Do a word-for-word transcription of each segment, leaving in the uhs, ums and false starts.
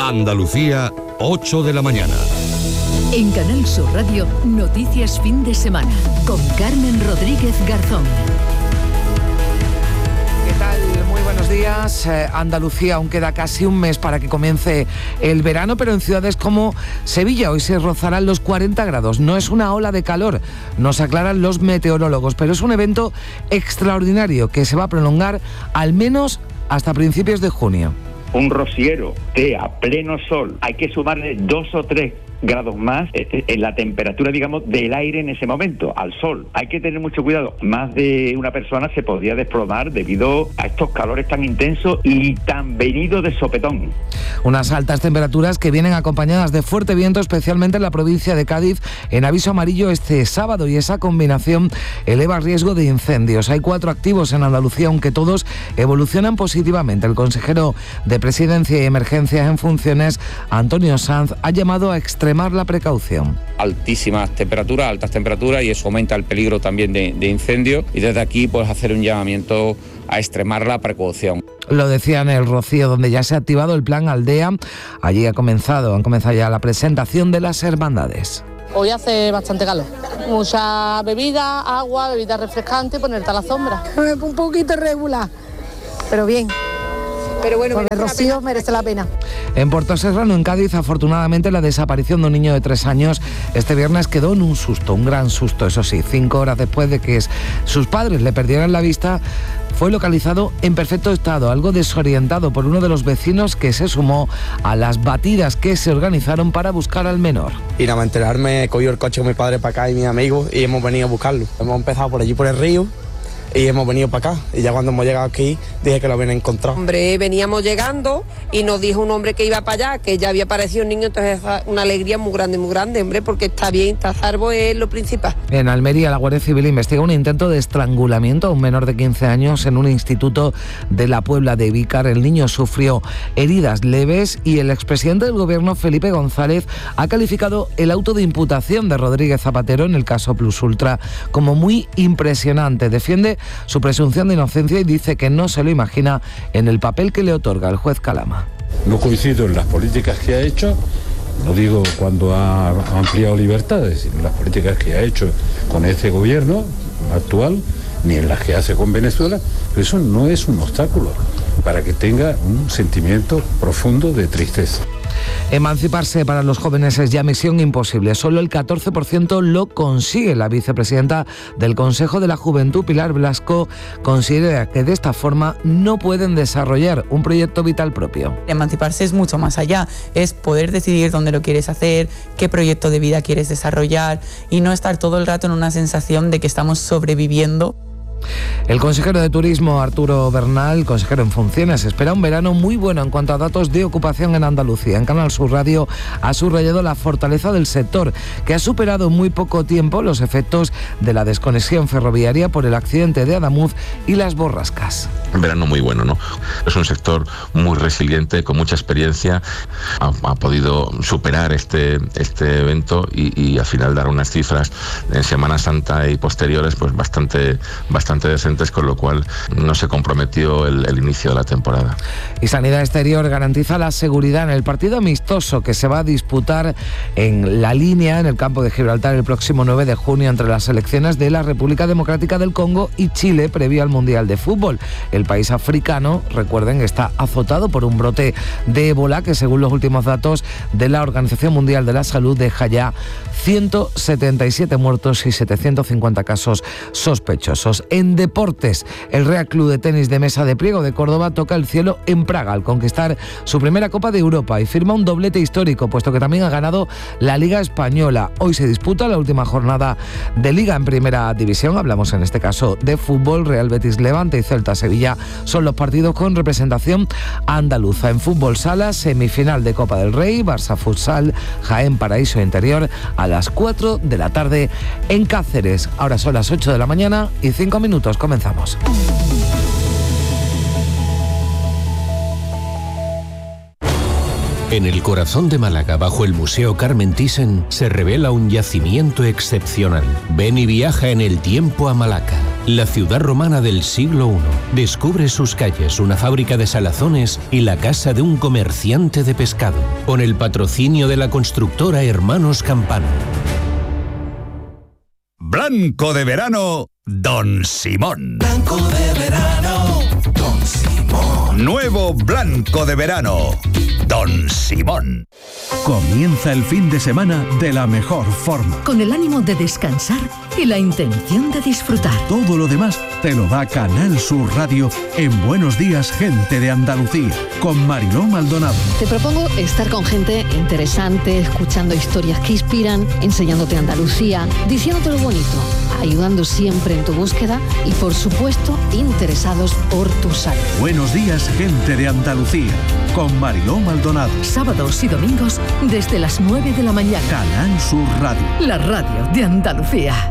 Andalucía, ocho de la mañana. En Canal Sur Radio, Noticias Fin de Semana, con Carmen Rodríguez Garzón. ¿Qué tal? Muy buenos días. Eh, Andalucía, aún queda casi un mes para que comience el verano, pero en ciudades como Sevilla hoy se rozarán los cuarenta grados. No es una ola de calor, nos aclaran los meteorólogos, pero es un evento extraordinario que se va a prolongar al menos hasta principios de junio. Un rociero de a pleno sol, hay que sumarle dos o tres grados más en la temperatura, digamos, del aire en ese momento, al sol. Hay que tener mucho cuidado. Más de una persona se podría desplomar debido a estos calores tan intensos y tan venidos de sopetón. Unas altas temperaturas que vienen acompañadas de fuerte viento, especialmente en la provincia de Cádiz, en aviso amarillo este sábado, y esa combinación eleva el riesgo de incendios. Hay cuatro activos en Andalucía, aunque todos evolucionan positivamente. El consejero de Presidencia y Emergencias en funciones, Antonio Sanz, ha llamado a extremar la precaución. Altísimas temperaturas, altas temperaturas, y eso aumenta el peligro también de, de incendio, y desde aquí pues hacer un llamamiento a extremar la precaución. Lo decía en el Rocío, donde ya se ha activado el plan Aldea. Allí ha comenzado, han comenzado ya la presentación de las hermandades. Hoy hace bastante calor. Mucha bebida, agua, bebida refrescante, ponerte a la sombra. Un poquito regular, pero bien. Pero bueno, el Rocío merece la pena. En Puerto Serrano, en Cádiz, afortunadamente la desaparición de un niño de tres años este viernes quedó en un susto, un gran susto, eso sí. Cinco horas después de que sus padres le perdieran la vista, fue localizado en perfecto estado, algo desorientado por uno de los vecinos que se sumó a las batidas que se organizaron para buscar al menor. Y nada más enterarme, he cogido el coche con mi padre para acá y mis amigos y hemos venido a buscarlo. Hemos empezado por allí por el río y hemos venido para acá, y ya cuando hemos llegado aquí dije que lo habían encontrado. Hombre, veníamos llegando y nos dijo un hombre que iba para allá, que ya había aparecido un niño, entonces una alegría muy grande, muy grande, hombre, porque está bien, está salvo, es lo principal. En Almería, la Guardia Civil investiga un intento de estrangulamiento a un menor de quince años en un instituto de la Puebla de Vícar. El niño sufrió heridas leves y el expresidente del gobierno, Felipe González, ha calificado el auto de imputación de Rodríguez Zapatero en el caso Plus Ultra como muy impresionante. Defiende su presunción de inocencia y dice que no se lo imagina en el papel que le otorga el juez Calama. No coincido en las políticas que ha hecho, no digo cuando ha ampliado libertades, sino en las políticas que ha hecho con este gobierno actual, ni en las que hace con Venezuela, pero eso no es un obstáculo para que tenga un sentimiento profundo de tristeza. Emanciparse para los jóvenes es ya misión imposible. Solo el catorce por ciento lo consigue. La vicepresidenta del Consejo de la Juventud, Pilar Blasco, considera que de esta forma no pueden desarrollar un proyecto vital propio. Emanciparse es mucho más allá. Es poder decidir dónde lo quieres hacer, qué proyecto de vida quieres desarrollar y no estar todo el rato en una sensación de que estamos sobreviviendo. El consejero de Turismo, Arturo Bernal, consejero en funciones, espera un verano muy bueno en cuanto a datos de ocupación en Andalucía. En Canal Sur Radio ha subrayado la fortaleza del sector, que ha superado en muy poco tiempo los efectos de la desconexión ferroviaria por el accidente de Adamuz y las borrascas. Un verano muy bueno, ¿no? Es un sector muy resiliente, con mucha experiencia, ha, ha podido superar este, este evento y, y al final dar unas cifras en Semana Santa y posteriores pues bastante, bastante decentes, con lo cual no se comprometió el, el inicio de la temporada. Y Sanidad Exterior garantiza la seguridad en el partido amistoso que se va a disputar en La Línea, en el campo de Gibraltar, el próximo nueve de junio entre las selecciones de la República Democrática del Congo y Chile, previo al Mundial de Fútbol. El país africano, recuerden, está azotado por un brote de ébola que, según los últimos datos de la Organización Mundial de la Salud, deja ya ciento setenta y siete muertos y setecientos cincuenta casos sospechosos. En deportes, el Real Club de Tenis de Mesa de Priego de Córdoba toca el cielo en Praga al conquistar su primera Copa de Europa y firma un doblete histórico, puesto que también ha ganado la Liga Española. Hoy se disputa la última jornada de Liga en Primera División. Hablamos en este caso de fútbol. Real Betis Levante y Celta Sevilla son los partidos con representación andaluza. En fútbol sala, semifinal de Copa del Rey, Barça Futsal, Jaén Paraíso Interior a las cuatro de la tarde en Cáceres. Ahora son las ocho de la mañana y cinco minutos. Comenzamos. En el corazón de Málaga, bajo el Museo Carmen Thyssen, se revela un yacimiento excepcional. Ven y viaja en el tiempo a Malaca. la ciudad romana del siglo primero. Descubre sus calles, una fábrica de salazones y la casa de un comerciante de pescado. Con el patrocinio de la constructora Hermanos Campano. Blanco de verano, Don Simón. Blanco de verano, Don Simón. Nuevo Blanco de verano, Don Simón. Comienza el fin de semana de la mejor forma. Con el ánimo de descansar y la intención de disfrutar. Todo lo demás te lo da Canal Sur Radio en Buenos Días, Gente de Andalucía, con Mariló Maldonado. Te propongo estar con gente interesante, escuchando historias que inspiran, enseñándote Andalucía, diciéndote lo bonito, ayudando siempre en tu búsqueda y, por supuesto, interesados por tu salud. Buenos Días, Gente de Andalucía, con Mariló Maldonado. Sábados y domingos desde las nueve de la mañana. Canal Sur Radio. La radio de Andalucía.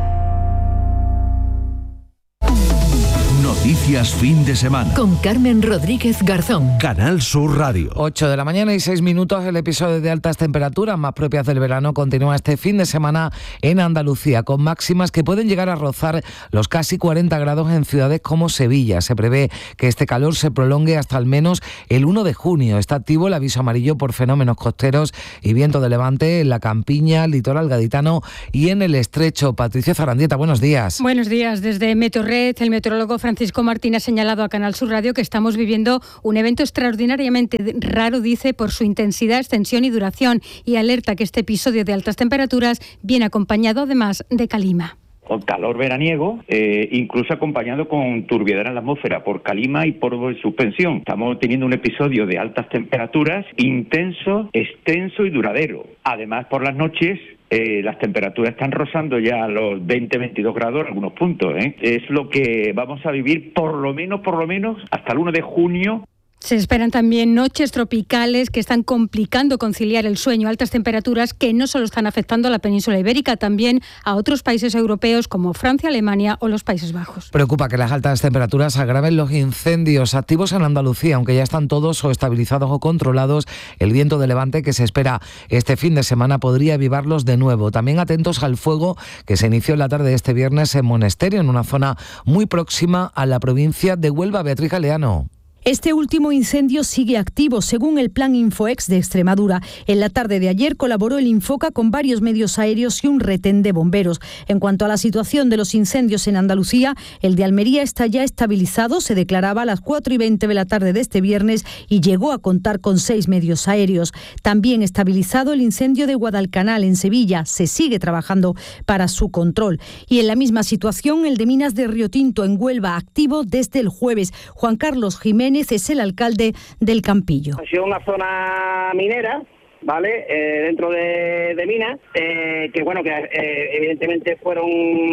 Noticias fin de semana. Con Carmen Rodríguez Garzón. Canal Sur Radio. ocho de la mañana y seis minutos. El episodio de altas temperaturas más propias del verano continúa este fin de semana en Andalucía, con máximas que pueden llegar a rozar los casi cuarenta grados en ciudades como Sevilla. Se prevé que este calor se prolongue hasta al menos el primero de junio. Está activo el aviso amarillo por fenómenos costeros y viento de levante en la campiña, el litoral gaditano y en el estrecho. Patricia Zarandieta, buenos días. Buenos días. Desde Meteorred, el meteorólogo Francisco Martín ha señalado a Canal Sur Radio que estamos viviendo un evento extraordinariamente raro, dice, por su intensidad, extensión y duración, y alerta que este episodio de altas temperaturas viene acompañado además de calima. Con calor veraniego, eh, incluso acompañado con turbiedad en la atmósfera por calima y por suspensión. Estamos teniendo un episodio de altas temperaturas intenso, extenso y duradero. Además, por las noches, Eh, las temperaturas están rozando ya los veinte a veintidós grados en algunos puntos, ¿eh? Es lo que vamos a vivir por lo menos, por lo menos, hasta el primero de junio. Se esperan también noches tropicales que están complicando conciliar el sueño, altas temperaturas que no solo están afectando a la península ibérica, también a otros países europeos como Francia, Alemania o los Países Bajos. Preocupa que las altas temperaturas agraven los incendios activos en Andalucía, aunque ya están todos o estabilizados o controlados. El viento de levante que se espera este fin de semana podría avivarlos de nuevo. También atentos al fuego que se inició en la tarde de este viernes en Monesterio, en una zona muy próxima a la provincia de Huelva. Beatriz Galeano. Este último incendio sigue activo, según el Plan Infoex de Extremadura. En la tarde de ayer colaboró el Infoca con varios medios aéreos y un retén de bomberos. En cuanto a la situación de los incendios en Andalucía, el de Almería está ya estabilizado, se declaraba a las cuatro y veinte de la tarde de este viernes y llegó a contar con seis medios aéreos. También estabilizado el incendio de Guadalcanal en Sevilla, se sigue trabajando para su control. Y en la misma situación, el de Minas de Río Tinto en Huelva, activo desde el jueves. Juan Carlos Jiménez es el alcalde del Campillo. Ha sido una zona minera, ¿vale? Eh, dentro de, de Minas, eh, que bueno, que eh, evidentemente fueron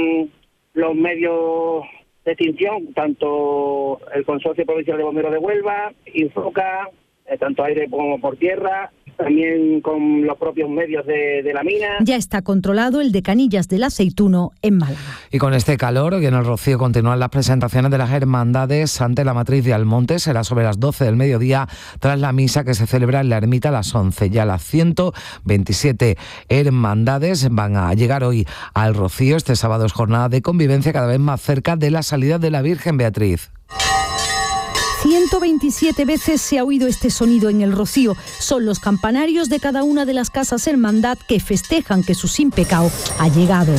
los medios de extinción, tanto el Consorcio Provincial de Bomberos de Huelva, Infoca, eh, tanto aire como por tierra, también con los propios medios de, de la mina. Ya está controlado el de Canillas del Aceituno en Málaga. Y con este calor y en el Rocío continúan las presentaciones de las hermandades ante la matriz de Almonte. Será sobre las doce del mediodía tras la misa que se celebra en la ermita a las once. Ya las ciento veintisiete hermandades van a llegar hoy al Rocío. Este sábado es jornada de convivencia cada vez más cerca de la salida de la Virgen. Beatriz. ciento veintisiete veces se ha oído este sonido en el Rocío. Son los campanarios de cada una de las casas hermandad que festejan que su sin pecado ha llegado.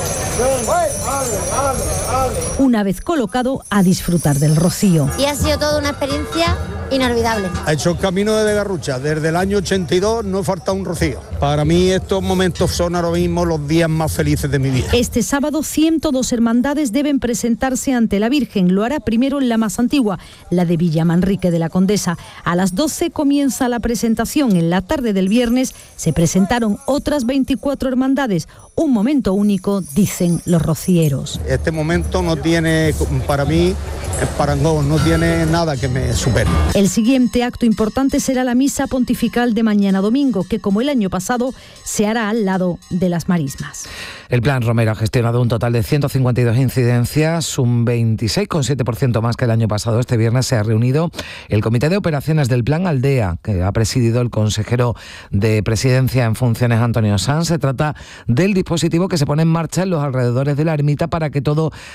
Una vez colocado, a disfrutar del Rocío. Y ha sido toda una experiencia inolvidable. Ha hecho el camino de Garrucha. Desde el año ochenta y dos no falta un rocío. Para mí estos momentos son ahora mismo los días más felices de mi vida. Este sábado ciento dos hermandades deben presentarse ante la Virgen. Lo hará primero en la más antigua, la de Villamanrique de la Condesa. A las doce comienza la presentación. En la tarde del viernes se presentaron otras veinticuatro hermandades. Un momento único, dicen los rocieros. Este momento no tiene, para mí, parangón, no tiene nada que me supere. El siguiente acto importante será la misa pontifical de mañana domingo, que como el año pasado se hará al lado de las marismas. El Plan Romero ha gestionado un total de ciento cincuenta y dos incidencias, un veintiséis coma siete por ciento más que el año pasado. Este viernes se ha reunido el Comité de Operaciones del Plan Aldea, que ha presidido el consejero de Presidencia en funciones, Antonio Sanz. Se trata del dispositivo que se pone en marcha en los alrededores de la ermita para que todo se desarrolle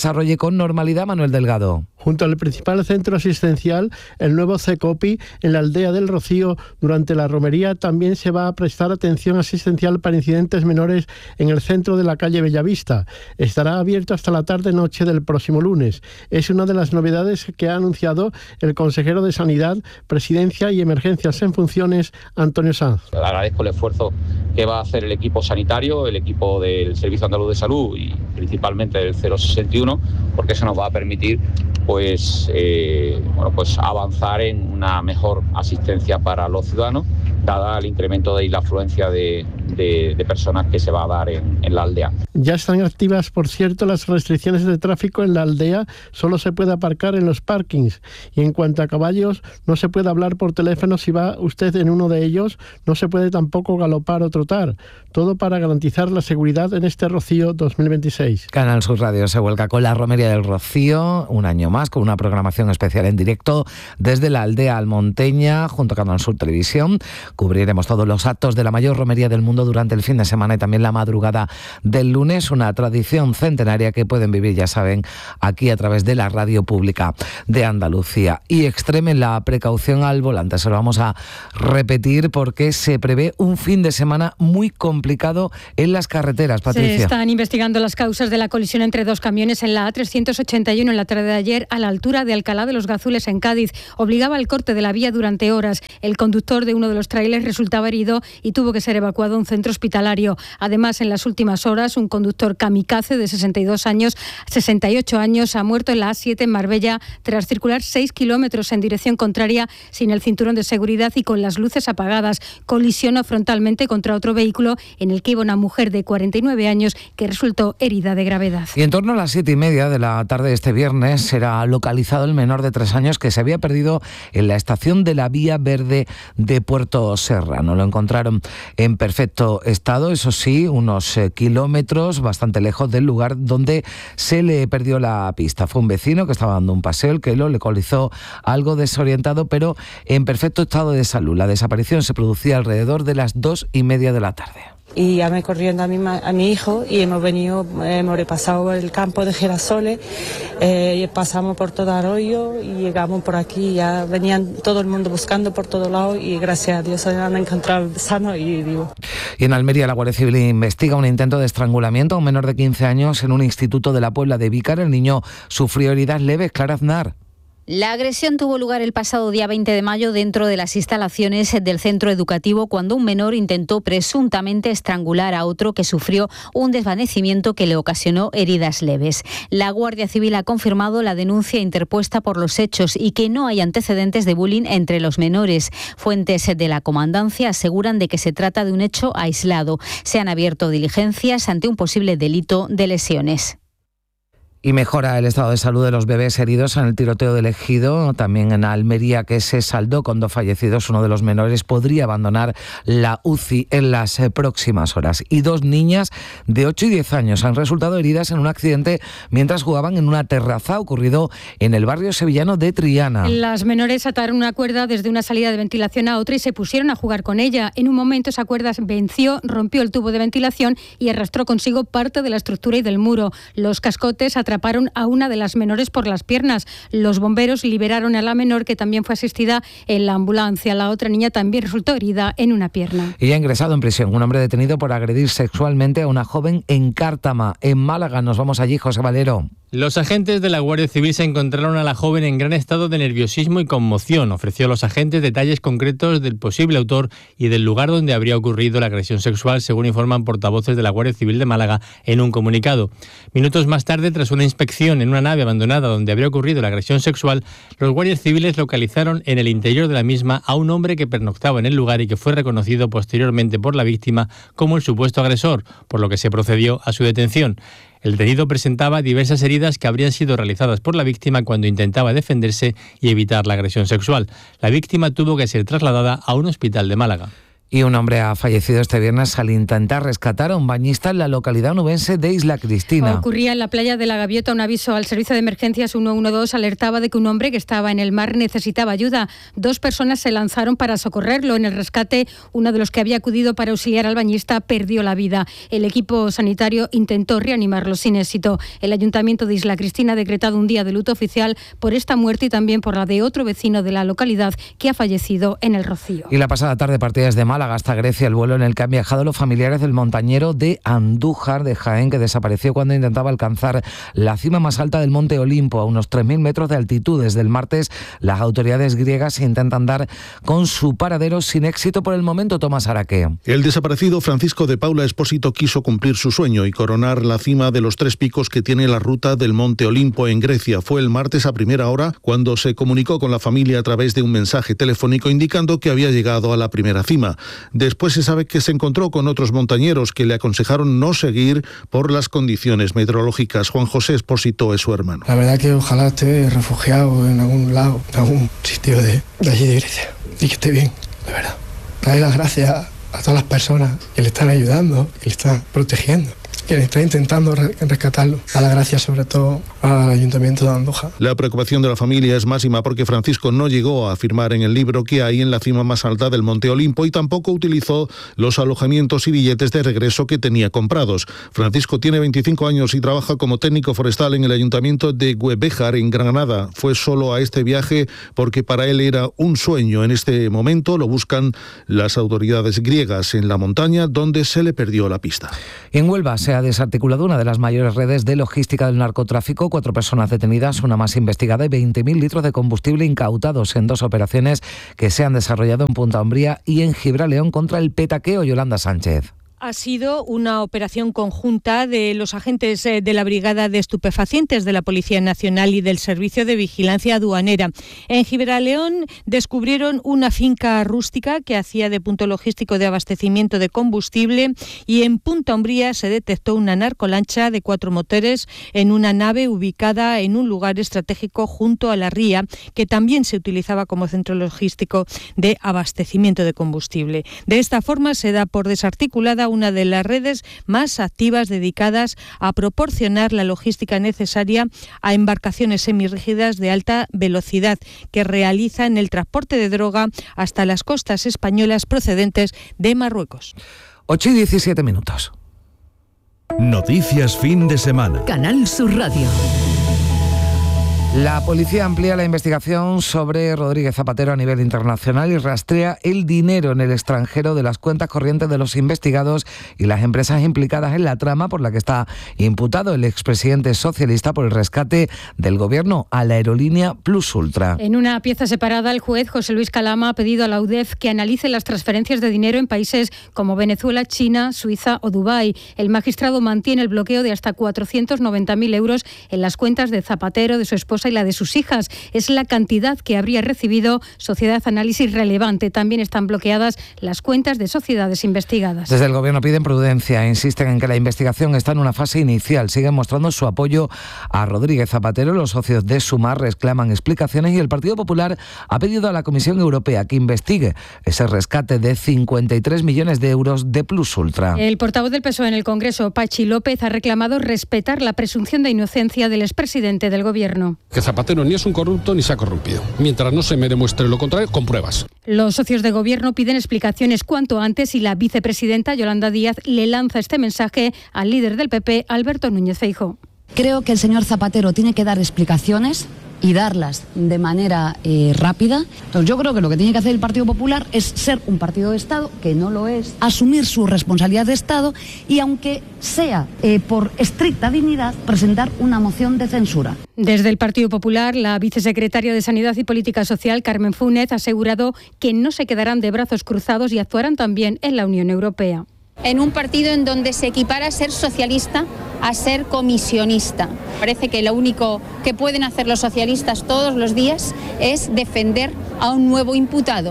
desarrolle con normalidad. Manuel Delgado. Junto al principal centro asistencial, el nuevo CECOPI, en la aldea del Rocío, durante la romería también se va a prestar atención asistencial para incidentes menores en el centro de la calle Bellavista. Estará abierto hasta la tarde-noche del próximo lunes. Es una de las novedades que ha anunciado el consejero de Sanidad, Presidencia y Emergencias en funciones, Antonio Sanz. Agradezco el esfuerzo que va a hacer el equipo sanitario, el equipo del Servicio Andaluz de Salud y principalmente del cero sesenta y uno, porque eso nos va a permitir pues, eh, bueno, pues avanzar en una mejor asistencia para los ciudadanos, dada el incremento de la afluencia de, de, de personas que se va a dar en, en la aldea. Ya están activas, por cierto, las restricciones de tráfico en la aldea. Solo se puede aparcar en los parkings. Y en cuanto a caballos, no se puede hablar por teléfono si va usted en uno de ellos. No se puede tampoco galopar o trotar. Todo para garantizar la seguridad en este Rocío dos mil veintiséis. Canal Sur Radio se vuelca con la Romería del Rocío, un año más, con una programación especial en directo desde la aldea almonteña, junto a Canal Sur Televisión. Cubriremos todos los actos de la mayor romería del mundo durante el fin de semana y también la madrugada del lunes, una tradición centenaria que pueden vivir, ya saben, aquí a través de la radio pública de Andalucía. Y extremen la precaución al volante. Se lo vamos a repetir porque se prevé un fin de semana muy complicado en las carreteras. Patricia. Se están investigando las causas de la colisión entre dos camiones en la A trescientos ochenta y uno en la tarde de ayer a la altura de Alcalá de los Gazules en Cádiz. Obligaba al corte de la vía durante horas. El conductor de uno de los trailers resultaba herido y tuvo que ser evacuado a un centro hospitalario. Además, en las últimas horas, un conductor kamikaze de sesenta y dos años, sesenta y ocho años ha muerto en la A siete en Marbella tras circular seis kilómetros en dirección contraria sin el cinturón de seguridad y con las luces apagadas. Colisionó frontalmente contra otro vehículo en el que iba una mujer de cuarenta y nueve años que resultó herida de gravedad. Y en torno a las siete y media de la tarde de este viernes será localizado el menor de tres años que se había perdido en la estación de la Vía Verde de Puerto Serrano. Lo encontraron en perfecto estado, eso sí, unos eh, kilómetros bastante lejos del lugar donde se le perdió la pista. Fue un vecino que estaba dando un paseo el que lo localizó algo desorientado, pero en perfecto estado de salud. La desaparición se producía alrededor de las dos y media de la tarde. Y llamé corriendo a mi, a mi hijo y hemos venido, hemos repasado el campo de girasoles, eh, pasamos por todo Arroyo y llegamos por aquí. Ya venían todo el mundo buscando por todos lados y gracias a Dios se han encontrado sanos y vivos. Y en Almería la Guardia Civil investiga un intento de estrangulamiento a un menor de quince años en un instituto de la Puebla de Vícar. El niño sufrió heridas leves. Clara Aznar. La agresión tuvo lugar el pasado día veinte de mayo dentro de las instalaciones del centro educativo cuando un menor intentó presuntamente estrangular a otro que sufrió un desvanecimiento que le ocasionó heridas leves. La Guardia Civil ha confirmado la denuncia interpuesta por los hechos y que no hay antecedentes de bullying entre los menores. Fuentes de la comandancia aseguran de que se trata de un hecho aislado. Se han abierto diligencias ante un posible delito de lesiones. Y mejora el estado de salud de los bebés heridos en el tiroteo del Ejido, también en Almería, que se saldó con dos fallecidos. Uno de los menores podría abandonar la U C I en las próximas horas. Y dos niñas de ocho y diez años han resultado heridas en un accidente mientras jugaban en una terraza ocurrido en el barrio sevillano de Triana. Las menores ataron una cuerda desde una salida de ventilación a otra y se pusieron a jugar con ella. En un momento esa cuerda venció, rompió el tubo de ventilación y arrastró consigo parte de la estructura y del muro. Los cascotes atraparon a una de las menores por las piernas. Los bomberos liberaron a la menor, que también fue asistida en la ambulancia. La otra niña también resultó herida en una pierna. Y ha ingresado en prisión un hombre detenido por agredir sexualmente a una joven en Cártama, en Málaga. Nos vamos allí, José Valero. Los agentes de la Guardia Civil se encontraron a la joven en gran estado de nerviosismo y conmoción. Ofreció a los agentes detalles concretos del posible autor y del lugar donde habría ocurrido la agresión sexual, según informan portavoces de la Guardia Civil de Málaga en un comunicado. Minutos más tarde, tras una inspección en una nave abandonada donde habría ocurrido la agresión sexual, los guardias civiles localizaron en el interior de la misma a un hombre que pernoctaba en el lugar y que fue reconocido posteriormente por la víctima como el supuesto agresor, por lo que se procedió a su detención. El detenido presentaba diversas heridas que habrían sido realizadas por la víctima cuando intentaba defenderse y evitar la agresión sexual. La víctima tuvo que ser trasladada a un hospital de Málaga. Y un hombre ha fallecido este viernes al intentar rescatar a un bañista en la localidad onubense de Isla Cristina. Ocurría en la playa de la Gaviota. Un aviso al servicio de emergencias uno uno dos alertaba de que un hombre que estaba en el mar necesitaba ayuda. Dos personas se lanzaron para socorrerlo. En el rescate, uno de los que había acudido para auxiliar al bañista perdió la vida. El equipo sanitario intentó reanimarlo sin éxito. El Ayuntamiento de Isla Cristina ha decretado un día de luto oficial por esta muerte y también por la de otro vecino de la localidad que ha fallecido en el Rocío. Y la pasada tarde partía desde Málaga hasta Grecia el vuelo en el que han viajado los familiares del montañero de Andújar de Jaén, que desapareció cuando intentaba alcanzar la cima más alta del monte Olimpo, a unos tres mil metros de altitud. Desde el martes, las autoridades griegas intentan dar con su paradero sin éxito por el momento. Tomás Araque. El desaparecido Francisco de Paula Espósito quiso cumplir su sueño y coronar la cima de los tres picos que tiene la ruta del monte Olimpo en Grecia. Fue el martes a primera hora cuando se comunicó con la familia a través de un mensaje telefónico indicando que había llegado a la primera cima. Después se sabe que se encontró con otros montañeros que le aconsejaron no seguir por las condiciones meteorológicas. Juan José Espósito es su hermano. La verdad que ojalá esté refugiado en algún lado, en algún sitio de, de allí de Grecia y que esté bien, de verdad. Darle las gracias a todas las personas que le están ayudando, que le están protegiendo, que está intentando rescatarlo. A la gracia sobre todo al Ayuntamiento de Andújar. La preocupación de la familia es máxima porque Francisco no llegó a afirmar en el libro que hay en la cima más alta del monte Olimpo y tampoco utilizó los alojamientos y billetes de regreso que tenía comprados. Francisco tiene veinticinco años y trabaja como técnico forestal en el Ayuntamiento de Güebejar, en Granada. Fue solo a este viaje porque para él era un sueño. En este momento lo buscan las autoridades griegas en la montaña donde se le perdió la pista. En Huelva se ha desarticulado una de las mayores redes de logística del narcotráfico. Cuatro personas detenidas, una más investigada y veinte mil litros de combustible incautados en dos operaciones que se han desarrollado en Punta Umbría y en Gibraleón contra el petaqueo. Yolanda Sánchez. Ha sido una operación conjunta de los agentes de la Brigada de Estupefacientes de la Policía Nacional y del Servicio de Vigilancia Aduanera. En Gibraleón descubrieron una finca rústica que hacía de punto logístico de abastecimiento de combustible y en Punta Umbría se detectó una narcolancha de cuatro motores en una nave ubicada en un lugar estratégico junto a la ría, que también se utilizaba como centro logístico de abastecimiento de combustible. De esta forma se da por desarticulada una de las redes más activas dedicadas a proporcionar la logística necesaria a embarcaciones semirrígidas de alta velocidad que realizan el transporte de droga hasta las costas españolas procedentes de Marruecos. ocho y diecisiete minutos. Noticias fin de semana. Canal Sur Radio. La policía amplía la investigación sobre Rodríguez Zapatero a nivel internacional y rastrea el dinero en el extranjero de las cuentas corrientes de los investigados y las empresas implicadas en la trama por la que está imputado el expresidente socialista por el rescate del gobierno a la aerolínea Plus Ultra. En una pieza separada, el juez José Luis Calama ha pedido a la U D E F que analice las transferencias de dinero en países como Venezuela, China, Suiza o Dubái. El magistrado mantiene el bloqueo de hasta cuatrocientos noventa mil euros en las cuentas de Zapatero, de su esposa y la de sus hijas. Es la cantidad que habría recibido Sociedad Análisis Relevante. También están bloqueadas las cuentas de sociedades investigadas. Desde el Gobierno piden prudencia, insisten en que la investigación está en una fase inicial. Siguen mostrando su apoyo a Rodríguez Zapatero. Los socios de Sumar reclaman explicaciones y el Partido Popular ha pedido a la Comisión Europea que investigue ese rescate de cincuenta y tres millones de euros de Plus Ultra. El portavoz del P S O E en el Congreso, Pachi López, ha reclamado respetar la presunción de inocencia del expresidente del Gobierno. Que Zapatero ni es un corrupto ni se ha corrompido. Mientras no se me demuestre lo contrario, con pruebas. Los socios de Gobierno piden explicaciones cuanto antes y la vicepresidenta Yolanda Díaz le lanza este mensaje al líder del P P, Alberto Núñez Feijóo. Creo que el señor Zapatero tiene que dar explicaciones y darlas de manera eh, rápida. Entonces yo creo que lo que tiene que hacer el Partido Popular es ser un partido de Estado, que no lo es, asumir su responsabilidad de Estado y, aunque sea eh, por estricta dignidad, presentar una moción de censura. Desde el Partido Popular, la vicesecretaria de Sanidad y Política Social, Carmen Funes, ha asegurado que no se quedarán de brazos cruzados y actuarán también en la Unión Europea. En un partido en donde se equipara ser socialista a ser comisionista. Parece que lo único que pueden hacer los socialistas todos los días es defender a un nuevo imputado.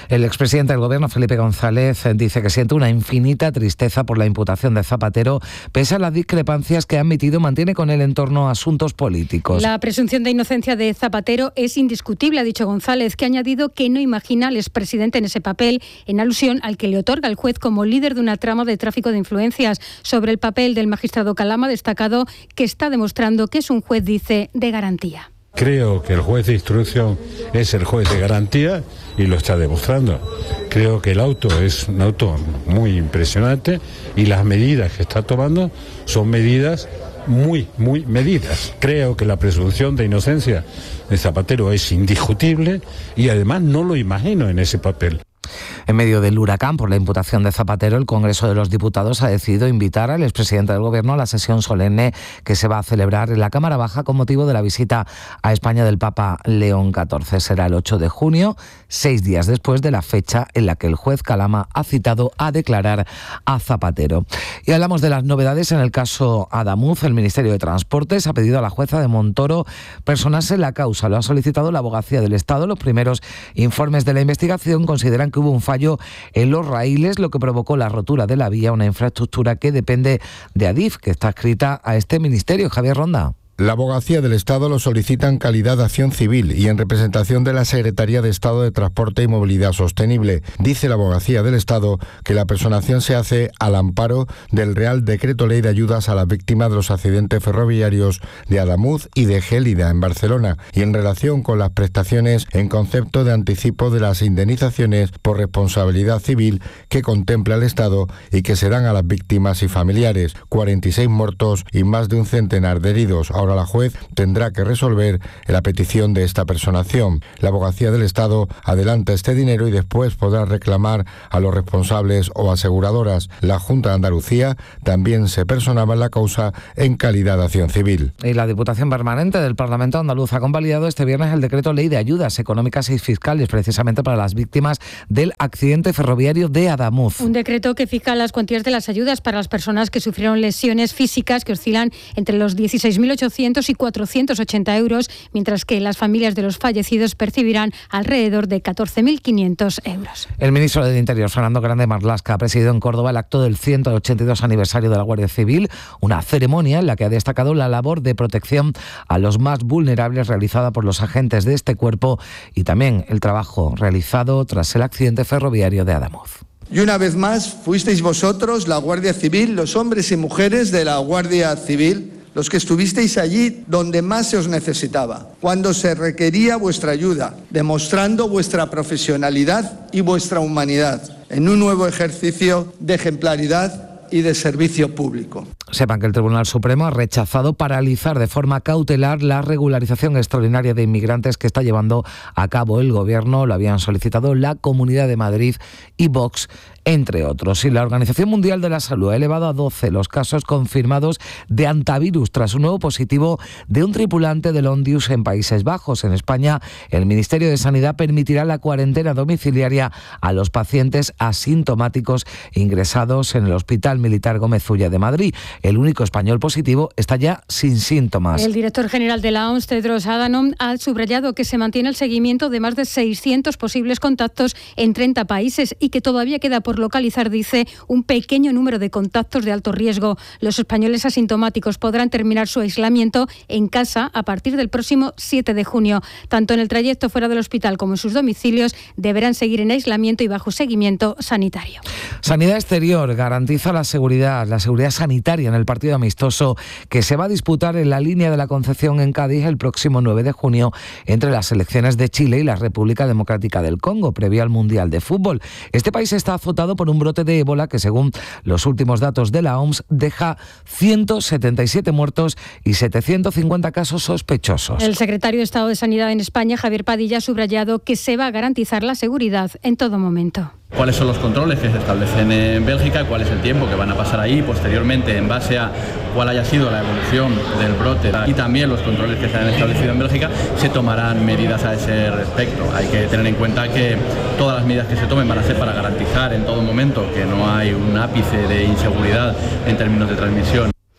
El expresidente del Gobierno, Felipe González, dice que siente una infinita tristeza por la imputación de Zapatero, pese a las discrepancias que ha admitido, mantiene con él en torno a asuntos políticos. La presunción de inocencia de Zapatero es indiscutible, ha dicho González, que ha añadido que no imagina al expresidente en ese papel, en alusión al que le otorga el juez como líder de una trama de tráfico de influencias. Sobre el papel del magistrado Calama, ha destacado que está demostrando que es un juez, dice, de garantía. Creo que el juez de instrucción es el juez de garantía y lo está demostrando. Creo que el auto es un auto muy impresionante y las medidas que está tomando son medidas muy, muy medidas. Creo que la presunción de inocencia de Zapatero es indiscutible y además no lo imagino en ese papel. En medio del huracán por la imputación de Zapatero, el Congreso de los Diputados ha decidido invitar al expresidente del Gobierno a la sesión solemne que se va a celebrar en la Cámara Baja con motivo de la visita a España del Papa León catorce. Será el ocho de junio, seis días después de la fecha en la que el juez Calama ha citado a declarar a Zapatero. Y hablamos de las novedades en el caso Adamuz. El Ministerio de Transportes ha pedido a la jueza de Montoro personarse en la causa. Lo ha solicitado la Abogacía del Estado. Los primeros informes de la investigación consideran que hubo un fallo en los raíles, lo que provocó la rotura de la vía, una infraestructura que depende de Adif, que está adscrita a este ministerio. Javier Ronda. La Abogacía del Estado lo solicita en calidad de acción civil y en representación de la Secretaría de Estado de Transporte y Movilidad Sostenible. Dice la Abogacía del Estado que la personación se hace al amparo del Real Decreto Ley de Ayudas a las Víctimas de los Accidentes Ferroviarios de Adamuz y de Gélida, en Barcelona, y en relación con las prestaciones en concepto de anticipo de las indemnizaciones por responsabilidad civil que contempla el Estado y que se dan a las víctimas y familiares. cuarenta y seis muertos y más de un centenar de heridos. Ahora la juez tendrá que resolver la petición de esta personación. La Abogacía del Estado adelanta este dinero y después podrá reclamar a los responsables o aseguradoras. La Junta de Andalucía también se personaba en la causa en calidad de acción civil. Y la Diputación Permanente del Parlamento andaluz ha convalidado este viernes el decreto Ley de Ayudas Económicas y Fiscales, precisamente para las víctimas del accidente ferroviario de Adamuz. Un decreto que fija las cuantías de las ayudas para las personas que sufrieron lesiones físicas que oscilan entre los dieciséis mil ochocientos y cuatrocientos ochenta euros, mientras que las familias de los fallecidos percibirán alrededor de catorce mil quinientos euros. El ministro del Interior, Fernando Grande Marlaska, ha presidido en Córdoba el acto del ciento ochenta y dos aniversario de la Guardia Civil, una ceremonia en la que ha destacado la labor de protección a los más vulnerables realizada por los agentes de este cuerpo y también el trabajo realizado tras el accidente ferroviario de Adamuz. Y una vez más fuisteis vosotros, la Guardia Civil, los hombres y mujeres de la Guardia Civil, los que estuvisteis allí donde más se os necesitaba, cuando se requería vuestra ayuda, demostrando vuestra profesionalidad y vuestra humanidad en un nuevo ejercicio de ejemplaridad y de servicio público. Sepan que el Tribunal Supremo ha rechazado paralizar de forma cautelar la regularización extraordinaria de inmigrantes que está llevando a cabo el Gobierno. Lo habían solicitado la Comunidad de Madrid y Vox, entre otros. Y la Organización Mundial de la Salud ha elevado a doce los casos confirmados de hantavirus tras un nuevo positivo de un tripulante del Ondius en Países Bajos. En España, el Ministerio de Sanidad permitirá la cuarentena domiciliaria a los pacientes asintomáticos ingresados en el Hospital Militar Gómez Ulla de Madrid. El único español positivo está ya sin síntomas. El director general de la O M S, Tedros Adhanom, ha subrayado que se mantiene el seguimiento de más de seiscientos posibles contactos en treinta países y que todavía queda por localizar, dice, un pequeño número de contactos de alto riesgo. Los españoles asintomáticos podrán terminar su aislamiento en casa a partir del próximo siete de junio. Tanto en el trayecto fuera del hospital como en sus domicilios deberán seguir en aislamiento y bajo seguimiento sanitario. Sanidad Exterior garantiza la seguridad, la seguridad sanitaria en el partido amistoso que se va a disputar en la línea de la Concepción en Cádiz el próximo nueve de junio entre las selecciones de Chile y la República Democrática del Congo, previo al Mundial de Fútbol. Este país está azotado por un brote de ébola que, según los últimos datos de la O M S, deja ciento setenta y siete muertos y setecientos cincuenta casos sospechosos. El secretario de Estado de Sanidad en España, Javier Padilla, ha subrayado que se va a garantizar la seguridad en todo momento. ¿Cuáles son los controles que se establecen en Bélgica? ¿Cuál es el tiempo que van a pasar ahí? Posteriormente, en base a cuál haya sido la evolución del brote y también los controles que se han establecido en Bélgica, se tomarán medidas a ese respecto. Hay que tener en cuenta que todas las medidas que se tomen van a ser para garantizar en todo momento que no hay un ápice de inseguridad en términos de transmisión.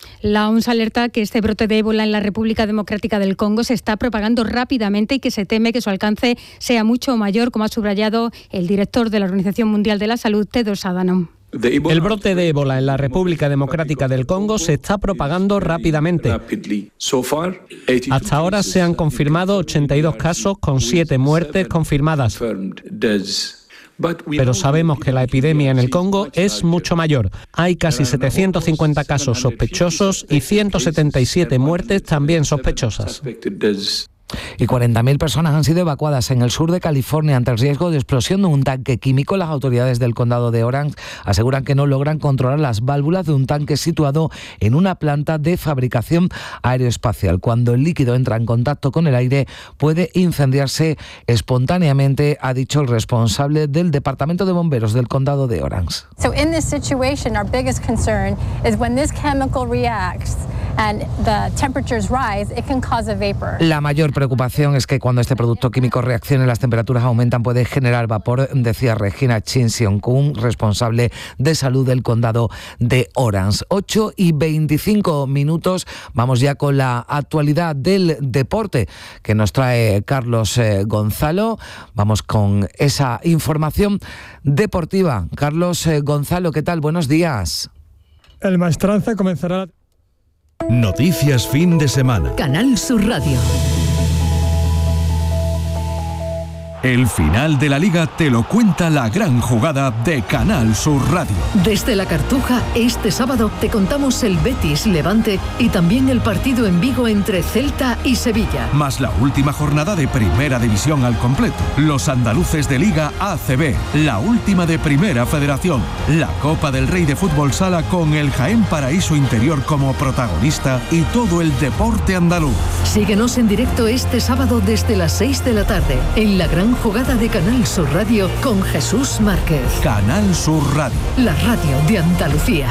La O M S alerta que este brote de ébola en la República Democrática del Congo se está propagando rápidamente y que se teme que su alcance sea mucho mayor, como ha subrayado el director de la Organización Mundial de la Salud, Tedros Adhanom. El brote de ébola en la República Democrática del Congo se está propagando rápidamente. Hasta ahora se han confirmado ochenta y dos casos con siete muertes confirmadas. Pero sabemos que la epidemia en el Congo es mucho mayor. Hay casi setecientos cincuenta casos sospechosos y ciento setenta y siete muertes también sospechosas. Y cuarenta mil personas han sido evacuadas en el sur de California ante el riesgo de explosión de un tanque químico. Las autoridades del condado de Orange aseguran que no logran controlar las válvulas de un tanque situado en una planta de fabricación aeroespacial. Cuando el líquido entra en contacto con el aire, puede incendiarse espontáneamente, ha dicho el responsable del Departamento de Bomberos del condado de Orange. So in this situation, our biggest concern is when this chemical reacts and the temperatures rise, it can cause a vapor. La mayor preocupación es que cuando este producto químico reaccione, las temperaturas aumentan, puede generar vapor, decía Regina Chin Seong-kun, responsable de salud del condado de Orange. ocho y veinticinco minutos, vamos ya con la actualidad del deporte que nos trae Carlos eh, Gonzalo. Vamos con esa información deportiva. Carlos eh, Gonzalo, ¿qué tal? Buenos días. El Maestranza comenzará... Noticias fin de semana. Canal Sur Radio. El final de la Liga te lo cuenta la gran jugada de Canal Sur Radio. Desde La Cartuja, este sábado te contamos el Betis Levante y también el partido en Vigo entre Celta y Sevilla. Más la última jornada de Primera División al completo. Los andaluces de Liga A C B, la última de Primera Federación. La Copa del Rey de Fútbol Sala con el Jaén Paraíso Interior como protagonista y todo el deporte andaluz. Síguenos en directo este sábado desde las seis de la tarde en la gran jugada de Canal Sur Radio con Jesús Márquez. Canal Sur Radio. La radio de Andalucía.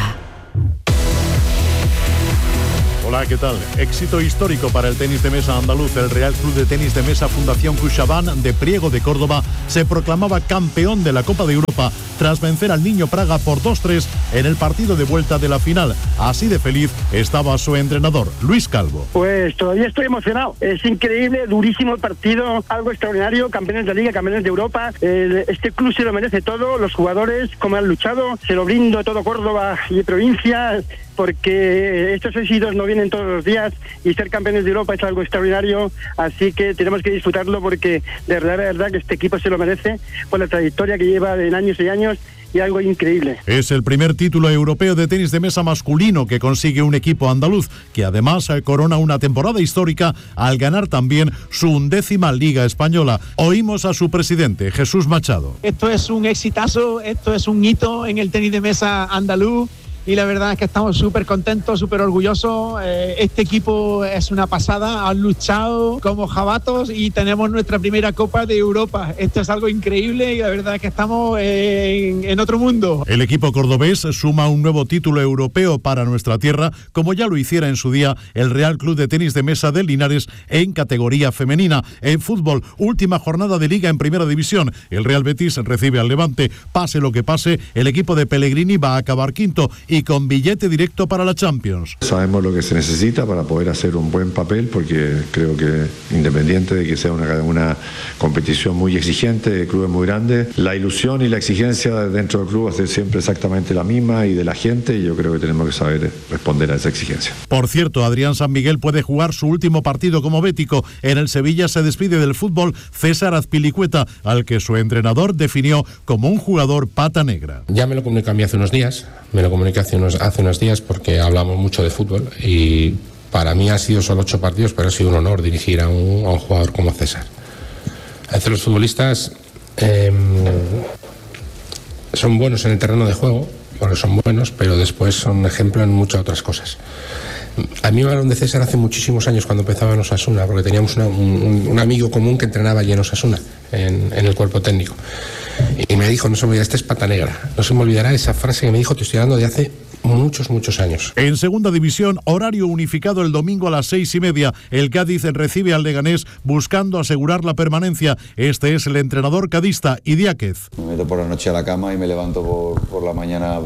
Hola, ¿qué tal? Éxito histórico para el tenis de mesa andaluz. El Real Club de Tenis de Mesa Fundación CaixaBank de Priego de Córdoba se proclamaba campeón de la Copa de Europa tras vencer al Niño Praga por dos tres en el partido de vuelta de la final. Así de feliz estaba su entrenador, Luis Calvo. Pues todavía estoy emocionado. Es increíble, durísimo el partido, algo extraordinario, campeones de Liga, campeones de Europa. El, este club se lo merece todo, los jugadores, como han luchado, se lo brindo a todo Córdoba y provincia, porque estos éxitos no vienen todos los días y ser campeones de Europa es algo extraordinario, así que tenemos que disfrutarlo porque de verdad, de verdad que este equipo se lo merece por la trayectoria que lleva en años y años y algo increíble. Es el primer título europeo de tenis de mesa masculino que consigue un equipo andaluz, que además corona una temporada histórica al ganar también su undécima Liga Española. Oímos a su presidente, Jesús Machado. Esto es un exitazo, esto es un hito en el tenis de mesa andaluz. Y la verdad es que estamos súper contentos, súper orgullosos. Eh, este equipo es una pasada, han luchado como jabatos y tenemos nuestra primera Copa de Europa. Esto es algo increíble y la verdad es que estamos en, en otro mundo. El equipo cordobés suma un nuevo título europeo para nuestra tierra, como ya lo hiciera en su día el Real Club de Tenis de Mesa de Linares en categoría femenina. En fútbol, última jornada de Liga en Primera División. El Real Betis recibe al Levante. Pase lo que pase, el equipo de Pellegrini va a acabar quinto y con billete directo para la Champions. Sabemos lo que se necesita para poder hacer un buen papel, porque creo que independiente de que sea una, una competición muy exigente, de clubes muy grandes, la ilusión y la exigencia dentro del club va a ser siempre exactamente la misma y de la gente, y yo creo que tenemos que saber responder a esa exigencia. Por cierto, Adrián San Miguel puede jugar su último partido como bético. En el Sevilla se despide del fútbol César Azpilicueta, al que su entrenador definió como un jugador pata negra. Ya me lo comunicó a mí hace unos días, me lo comunicó hace unos, hace unos días porque hablamos mucho de fútbol y para mí ha sido solo ocho partidos, pero ha sido un honor dirigir a un, a un jugador como César. A veces los futbolistas eh, son buenos en el terreno de juego, porque son buenos, pero después son ejemplo en muchas otras cosas. A mí me hablaron de César hace muchísimos años cuando empezaba en Osasuna, porque teníamos una, un, un amigo común que entrenaba allí en Osasuna, en, en el cuerpo técnico. Y me dijo, no se me olvidará, esta es pata negra. No se me olvidará esa frase que me dijo, te estoy hablando de hace muchos, muchos años. En segunda división, horario unificado el domingo a las seis y media. El Cádiz recibe al Leganés buscando asegurar la permanencia. Este es el entrenador cadista, Idiáquez. Me meto por la noche a la cama y me levanto por, por la mañana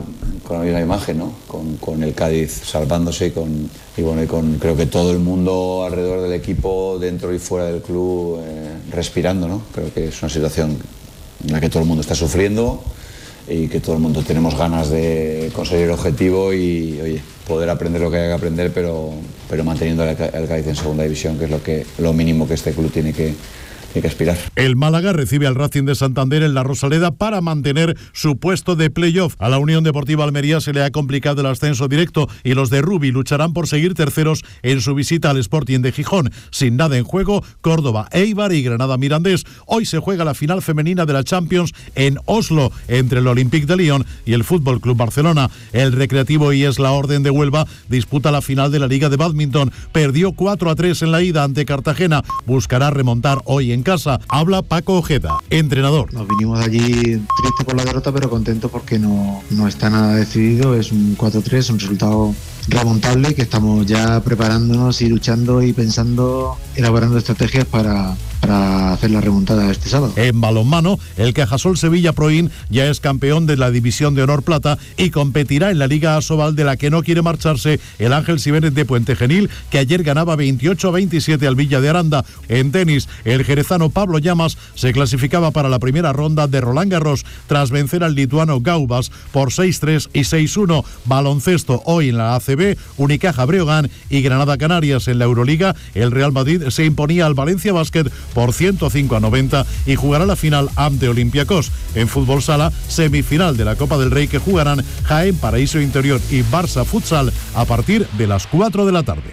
con la misma imagen, ¿no? Con, con el Cádiz salvándose y con, y bueno, y con creo que todo el mundo alrededor del equipo, dentro y fuera del club, eh, respirando, ¿no? Creo que es una situación en la que todo el mundo está sufriendo y que todo el mundo tenemos ganas de conseguir el objetivo y, oye, poder aprender lo que haya que aprender, pero, pero manteniendo el Cádiz en segunda división, que es lo, que, lo mínimo que este club tiene que, tiene que aspirar. El Málaga recibe al Racing de Santander en la Rosaleda para mantener su puesto de playoff. A la Unión Deportiva Almería se le ha complicado el ascenso directo y los de Rubi lucharán por seguir terceros en su visita al Sporting de Gijón. Sin nada en juego, Córdoba, Eibar y Granada Mirandés. Hoy se juega la final femenina de la Champions en Oslo entre el Olympique de Lyon y el Fútbol Club Barcelona. El Recreativo y es la Orden de Huelva disputa la final de la Liga de Bádminton. Perdió cuatro a tres en la ida ante Cartagena. Buscará remontar hoy en casa. Habla Paco Ojeda, entrenador. Nos vinimos de allí tristes por la derrota, pero contentos porque no, no está nada decidido. Es un cuatro tres, un resultado remontable, que estamos ya preparándonos y luchando y pensando, elaborando estrategias para, para hacer la remontada este sábado. En balonmano, el Cajasol Sevilla Proin ya es campeón de la División de Honor Plata y competirá en la Liga Asobal, de la que no quiere marcharse el Ángel Sibénez de Puente Genil, que ayer ganaba veintiocho a veintisiete al Villa de Aranda. En tenis, el jerezano Pablo Llamas se clasificaba para la primera ronda de Roland Garros tras vencer al lituano Gaubas por seis tres y seis uno. Baloncesto, hoy en la A C B, Unicaja Breogán y Granada Canarias. En la Euroliga, el Real Madrid se imponía al Valencia Basket por ciento cinco a noventa y jugará la final ante Olympiacos. En fútbol sala, semifinal de la Copa del Rey, que jugarán Jaén Paraíso Interior y Barça Futsal a partir de las cuatro de la tarde.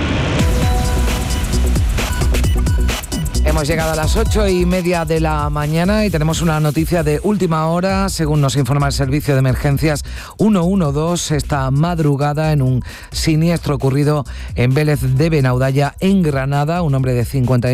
Hemos llegado a las ocho y media de la mañana y tenemos una noticia de última hora. Según nos informa el Servicio de Emergencias ciento doce, esta madrugada, en un siniestro ocurrido en Vélez de Benaudalla, en Granada. Un hombre de cincuenta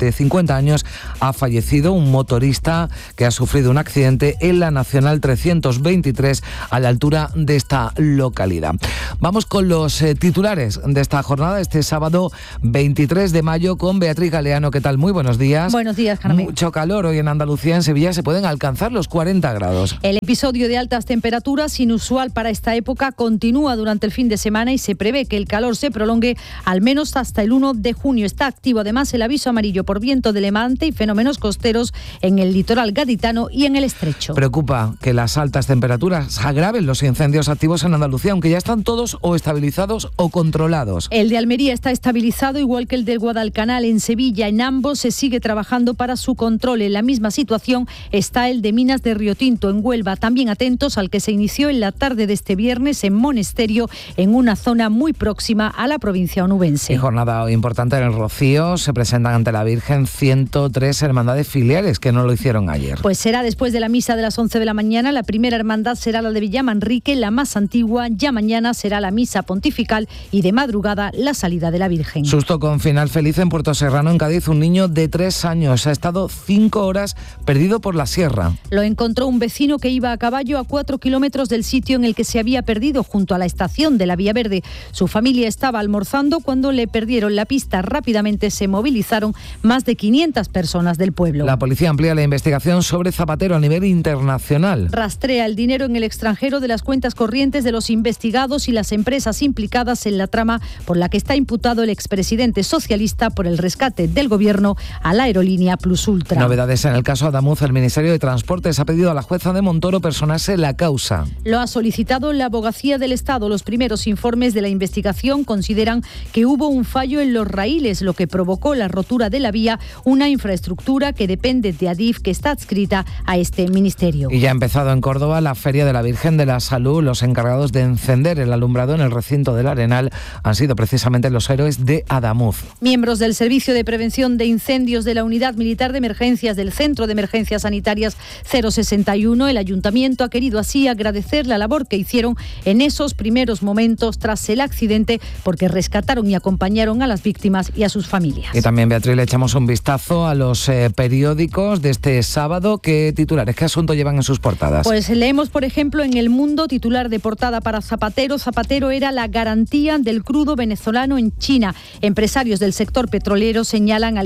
años ha fallecido, un motorista que ha sufrido un accidente en la Nacional trescientos veintitrés a la altura de esta localidad. Vamos con los eh, titulares de esta jornada, este sábado veintitrés de mayo, con Beatriz Galeano. ¿Qué tal? Muy buenos Buenos días. Buenos días, Carmen. Mucho calor hoy en Andalucía. En Sevilla se pueden alcanzar los cuarenta grados. El episodio de altas temperaturas, inusual para esta época, continúa durante el fin de semana y se prevé que el calor se prolongue al menos hasta el uno de junio. Está activo además el aviso amarillo por viento de levante y fenómenos costeros en el litoral gaditano y en el estrecho. Preocupa que las altas temperaturas agraven los incendios activos en Andalucía, aunque ya están todos o estabilizados o controlados. El de Almería está estabilizado, igual que el del Guadalcanal. En Sevilla, en ambos se sigue trabajando para su control. En la misma situación está el de Minas de Riotinto, en Huelva. También atentos al que se inició en la tarde de este viernes en Monesterio, en una zona muy próxima a la provincia onubense. Y jornada importante en el Rocío. Se presentan ante la Virgen ciento tres hermandades filiales que no lo hicieron ayer. Pues será después de la misa de las once de la mañana. La primera hermandad será la de Villamanrique, la más antigua. Ya mañana será la misa pontifical y de madrugada la salida de la Virgen. Susto con final feliz en Puerto Serrano, en Cádiz. Un niño de tres años ha estado cinco horas perdido por la sierra. Lo encontró un vecino que iba a caballo a cuatro kilómetros del sitio en el que se había perdido, junto a la estación de la Vía Verde. Su familia estaba almorzando cuando le perdieron la pista. Rápidamente se movilizaron más de quinientas personas del pueblo. La policía amplía la investigación sobre Zapatero a nivel internacional. Rastrea el dinero en el extranjero de las cuentas corrientes de los investigados y las empresas implicadas en la trama por la que está imputado el expresidente socialista por el rescate del gobierno a la aerolínea Plus Ultra. Novedades en el caso Adamuz. El Ministerio de Transportes ha pedido a la jueza de Montoro personarse la causa. Lo ha solicitado la Abogacía del Estado. Los primeros informes de la investigación consideran que hubo un fallo en los raíles, lo que provocó la rotura de la vía, una infraestructura que depende de Adif, que está adscrita a este ministerio. Y ya ha empezado en Córdoba la Feria de la Virgen de la Salud. Los encargados de encender el alumbrado en el recinto del Arenal han sido precisamente los héroes de Adamuz. Miembros del Servicio de Prevención de Incendios de la Unidad Militar de Emergencias del Centro de Emergencias Sanitarias cero sesenta y uno, el Ayuntamiento ha querido así agradecer la labor que hicieron en esos primeros momentos tras el accidente, porque rescataron y acompañaron a las víctimas y a sus familias. Y también, Beatriz, le echamos un vistazo a los eh, periódicos de este sábado. ¿Qué titulares, qué asunto llevan en sus portadas? Pues leemos, por ejemplo, en El Mundo, titular de portada para Zapatero. Zapatero era la garantía del crudo venezolano en China. Empresarios del sector petrolero señalan al expresidente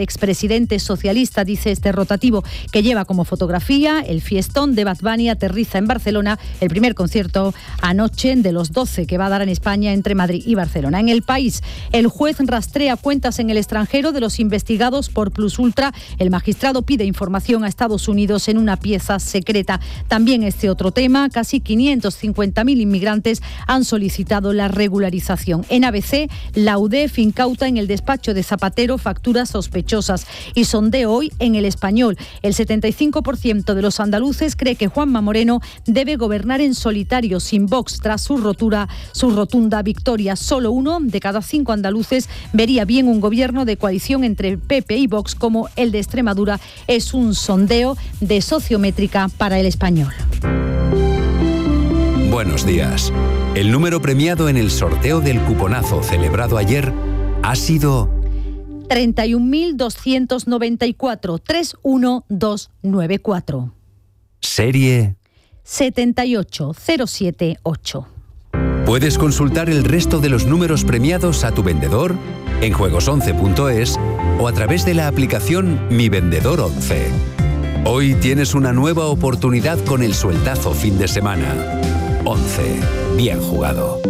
presidente socialista, dice este rotativo, que lleva como fotografía el fiestón de Bad Bunny. Aterriza en Barcelona, el primer concierto anoche de los doce que va a dar en España entre Madrid y Barcelona. En El País, el juez rastrea cuentas en el extranjero de los investigados por Plus Ultra. El magistrado pide información a Estados Unidos en una pieza secreta. También este otro tema, casi quinientos cincuenta mil inmigrantes han solicitado la regularización. En A B C, la U D E F incauta en el despacho de Zapatero facturas sospechosas. Y sondeo hoy en El Español. El setenta y cinco por ciento de los andaluces cree que Juanma Moreno debe gobernar en solitario, sin Vox, tras su rotura, su rotunda victoria. Solo uno de cada cinco andaluces vería bien un gobierno de coalición entre P P y Vox, como el de Extremadura. Es un sondeo de Sociométrica para El Español. Buenos días. El número premiado en el sorteo del cuponazo celebrado ayer ha sido treinta y un mil doscientos noventa y cuatro, tres uno dos nueve cuatro. Serie setenta y ocho cero siete ocho. Puedes consultar el resto de los números premiados a tu vendedor en juegos once punto es o a través de la aplicación Mi Vendedor once. Hoy tienes una nueva oportunidad con el sueltazo fin de semana. once. Bien jugado.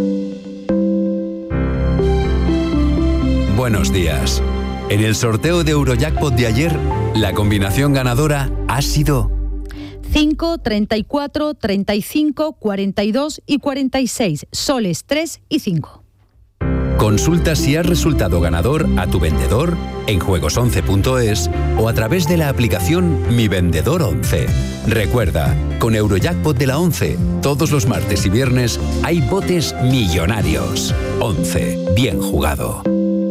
Buenos días. En el sorteo de Eurojackpot de ayer, la combinación ganadora ha sido cinco, treinta y cuatro, treinta y cinco, cuarenta y dos y cuarenta y seis, soles tres y cinco. Consulta si has resultado ganador a tu vendedor en juegos once punto es o a través de la aplicación Mi Vendedor once. Recuerda, con Eurojackpot de la once, todos los martes y viernes hay botes millonarios. once. Bien jugado.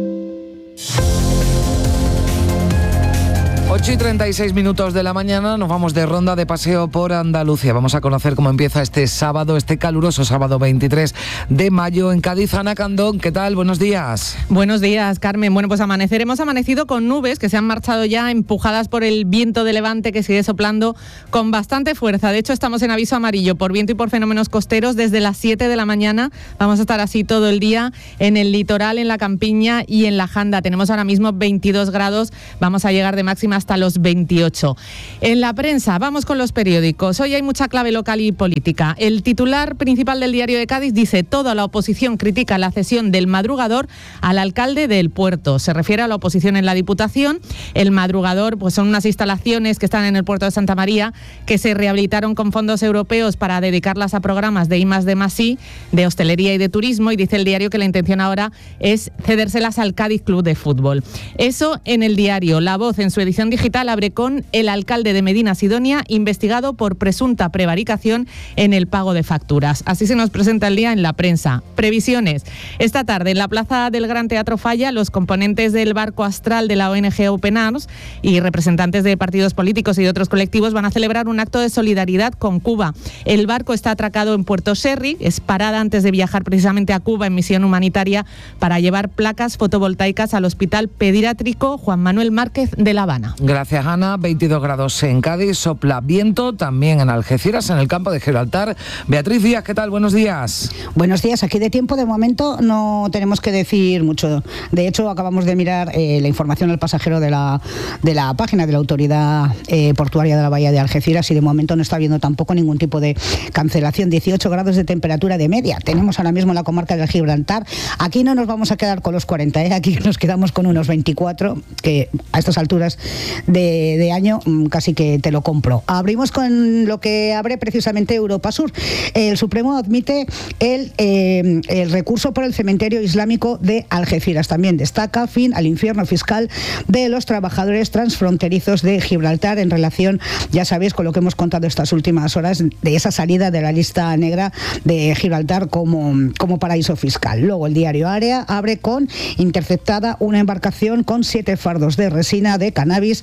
ocho y treinta y seis minutos de la mañana, nos vamos de ronda de paseo por Andalucía. Vamos a conocer cómo empieza este sábado, este caluroso sábado veintitrés de mayo en Cádiz. Ana Candón, ¿qué tal? Buenos días. Buenos días, Carmen. Bueno, pues amanecer, hemos amanecido con nubes que se han marchado ya empujadas por el viento de levante que sigue soplando con bastante fuerza. De hecho, estamos en aviso amarillo por viento y por fenómenos costeros desde las siete de la mañana. Vamos a estar así todo el día en el litoral, en la campiña y en la Janda. Tenemos ahora mismo veintidós grados, vamos a llegar de máxima hasta los veintiocho. En la prensa, vamos con los periódicos. Hoy hay mucha clave local y política. El titular principal del Diario de Cádiz dice: toda la oposición critica la cesión del Madrugador al alcalde del Puerto. Se refiere a la oposición en la Diputación. El Madrugador pues son unas instalaciones que están en el Puerto de Santa María que se rehabilitaron con fondos europeos para dedicarlas a programas de I más D más I, de hostelería y de turismo, y dice el diario que la intención ahora es cedérselas al Cádiz Club de Fútbol. Eso en el diario. La Voz, en su edición digital, abre con: el alcalde de Medina Sidonia investigado por presunta prevaricación en el pago de facturas. Así se nos presenta el día en la prensa. Previsiones. Esta tarde en la plaza del Gran Teatro Falla, los componentes del barco astral de la O N G Open Arms y representantes de partidos políticos y de otros colectivos van a celebrar un acto de solidaridad con Cuba. El barco está atracado en Puerto Sherry, es parada antes de viajar precisamente a Cuba en misión humanitaria para llevar placas fotovoltaicas al Hospital Pediátrico Juan Manuel Márquez de La Habana. Gracias, Ana. veintidós grados en Cádiz, sopla viento también en Algeciras, en el campo de Gibraltar. Beatriz Díaz, ¿qué tal? Buenos días. Buenos días. Aquí de tiempo, de momento, no tenemos que decir mucho. De hecho, acabamos de mirar eh, la información al pasajero de la, de la página de la Autoridad eh, Portuaria de la Bahía de Algeciras, y de momento no está habiendo tampoco ningún tipo de cancelación. dieciocho grados de temperatura de media tenemos ahora mismo en la comarca del Gibraltar. Aquí no nos vamos a quedar con los cuarenta, ¿eh? Aquí nos quedamos con unos veinticuatro, que a estas alturas de, de año casi que te lo compro. Abrimos con lo que abre precisamente Europa Sur. El Supremo admite el, eh, el recurso por el cementerio islámico de Algeciras. También destaca fin al infierno fiscal de los trabajadores transfronterizos de Gibraltar en relación, ya sabéis, con lo que hemos contado estas últimas horas, de esa salida de la lista negra de Gibraltar como, como paraíso fiscal. Luego el diario Área abre con: interceptada una embarcación con siete fardos de resina de cannabis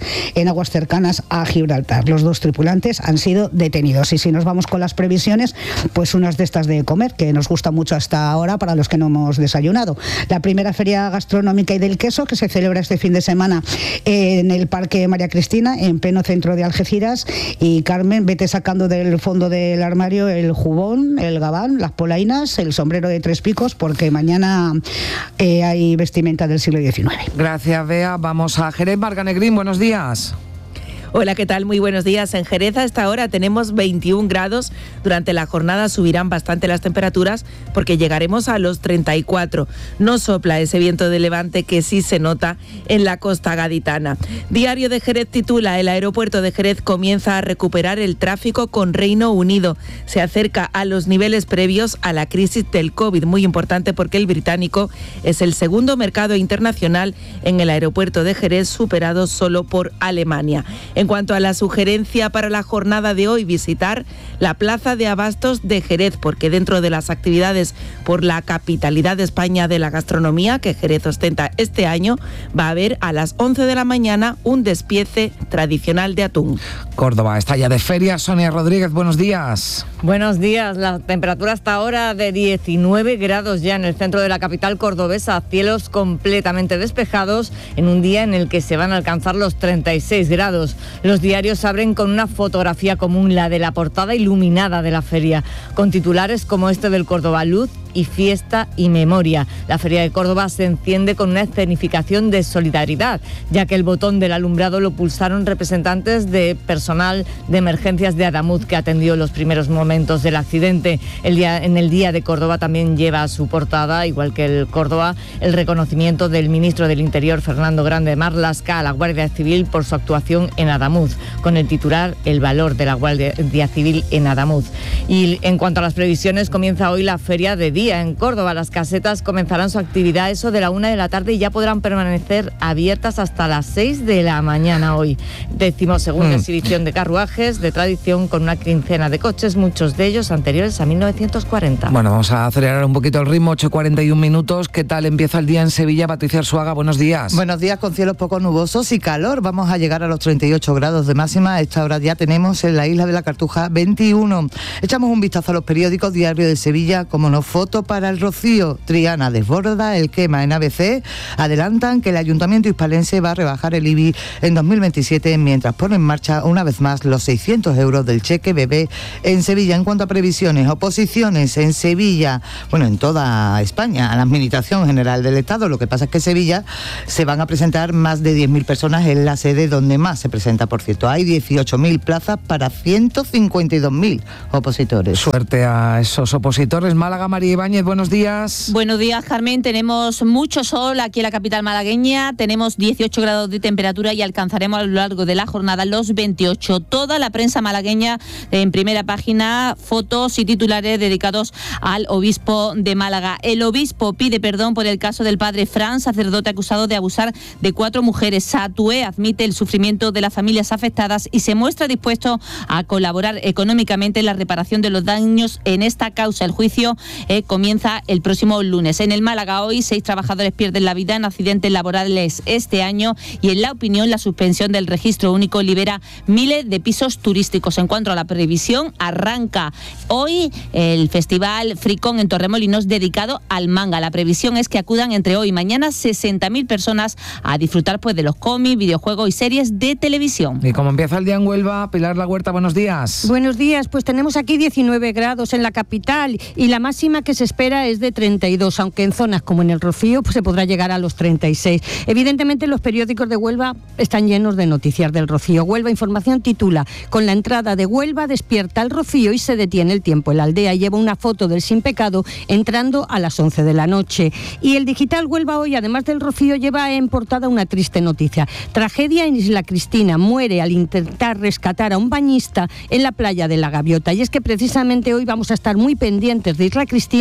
en aguas cercanas a Gibraltar. Los dos tripulantes han sido detenidos. Y si nos vamos con las previsiones, pues unas de estas de comer, que nos gusta mucho hasta ahora para los que no hemos desayunado. La primera feria gastronómica y del queso, que se celebra este fin de semana en el Parque María Cristina, en pleno centro de Algeciras. Y Carmen, vete sacando del fondo del armario el jubón, el gabán, las polainas, el sombrero de tres picos, porque mañana eh, hay vestimenta del siglo diecinueve. Gracias, Bea. Vamos a Jerez. Marga Negrín, buenos días. Hola, ¿qué tal? Muy buenos días. En Jerez a esta hora tenemos veintiún grados. Durante la jornada subirán bastante las temperaturas porque llegaremos a los treinta y cuatro. No sopla ese viento de levante que sí se nota en la costa gaditana. Diario de Jerez titula: el aeropuerto de Jerez comienza a recuperar el tráfico con Reino Unido. Se acerca a los niveles previos a la crisis del COVID. Muy importante porque el británico es el segundo mercado internacional en el aeropuerto de Jerez, superado solo por Alemania. En cuanto a la sugerencia para la jornada de hoy, visitar la Plaza de Abastos de Jerez, porque dentro de las actividades por la capitalidad de España de la gastronomía que Jerez ostenta este año, va a haber a las once de la mañana un despiece tradicional de atún. Córdoba está ya de feria. Sonia Rodríguez, buenos días. Buenos días. La temperatura hasta ahora de diecinueve grados ya en el centro de la capital cordobesa, cielos completamente despejados en un día en el que se van a alcanzar los treinta y seis grados. Los diarios abren con una fotografía común, la de la portada iluminada de la feria, con titulares como este del Córdoba: Luz y fiesta y memoria. La Feria de Córdoba se enciende con una escenificación de solidaridad, ya que el botón del alumbrado lo pulsaron representantes de personal de emergencias de Adamuz, que atendió los primeros momentos del accidente. El día, en el Día de Córdoba también lleva a su portada, igual que el Córdoba, el reconocimiento del ministro del Interior, Fernando Grande Marlaska, a la Guardia Civil por su actuación en Adamuz, con el titular: el valor de la Guardia Civil en Adamuz. Y en cuanto a las previsiones, comienza hoy la Feria de Día en Córdoba. Las casetas comenzarán su actividad eso de la una de la tarde y ya podrán permanecer abiertas hasta las seis de la mañana hoy. Decimosegunda mm. exhibición de carruajes de tradición con una quincena de coches, muchos de ellos anteriores a mil novecientos cuarenta. Bueno, vamos a acelerar un poquito el ritmo, ocho cuarenta y un minutos. ¿Qué tal empieza el día en Sevilla? Patricia Arzuaga, buenos días. Buenos días, con cielos poco nubosos y calor. Vamos a llegar a los treinta y ocho grados de máxima. A esta hora ya tenemos en la isla de la Cartuja veintiuno. Echamos un vistazo a los periódicos. Diario de Sevilla, como no, foto para el Rocío. Triana desborda el quema. En A B C adelantan que el Ayuntamiento hispalense va a rebajar el I B I en dos mil veintisiete, mientras pone en marcha una vez más los seiscientos euros del cheque bebé en Sevilla. En cuanto a previsiones, oposiciones en Sevilla, bueno, en toda España, a la Administración General del Estado. Lo que pasa es que en Sevilla se van a presentar más de diez mil personas en la sede donde más se presenta, por cierto. Hay dieciocho mil plazas para ciento cincuenta y dos mil opositores. Suerte a esos opositores. Málaga, María Ibáñez, buenos días. Buenos días, Carmen. Tenemos mucho sol aquí en la capital malagueña. Tenemos dieciocho grados de temperatura y alcanzaremos a lo largo de la jornada los veintiocho. Toda la prensa malagueña en primera página, fotos y titulares dedicados al obispo de Málaga. El obispo pide perdón por el caso del padre Fran, sacerdote acusado de abusar de cuatro mujeres. Satué admite el sufrimiento de las familias afectadas y se muestra dispuesto a colaborar económicamente en la reparación de los daños en esta causa. El juicio eh, comienza el próximo lunes. En el Málaga hoy, seis trabajadores pierden la vida en accidentes laborales este año y en La Opinión la suspensión del registro único libera miles de pisos turísticos. En cuanto a la previsión, arranca hoy el Festival Fricón en Torremolinos dedicado al manga. La previsión es que acudan entre hoy y mañana sesenta mil personas a disfrutar pues de los cómics, videojuegos y series de televisión. Y como empieza el día en Huelva, Pilar La Huerta, buenos días. Buenos días, pues tenemos aquí diecinueve grados en la capital y la máxima que se espera es de treinta y dos, aunque en zonas como en el Rocío pues se podrá llegar a los treinta y seis. Evidentemente los periódicos de Huelva están llenos de noticias del Rocío. Huelva Información titula: con la entrada de Huelva despierta el Rocío y se detiene el tiempo. La Aldea lleva una foto del Sin Pecado entrando a las once de la noche. Y el Digital Huelva hoy, además del Rocío, lleva en portada una triste noticia. Tragedia en Isla Cristina. Muere al intentar rescatar a un bañista en la playa de la Gaviota. Y es que precisamente hoy vamos a estar muy pendientes de Isla Cristina,